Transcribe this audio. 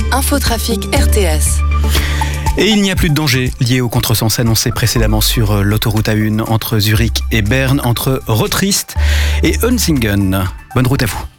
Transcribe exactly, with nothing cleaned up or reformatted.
Infotrafic R T S. Et il n'y a plus de danger lié au contresens annoncé précédemment sur l'autoroute A un entre Zurich et Berne, entre Rothrist et Unsingen. Bonne route à vous.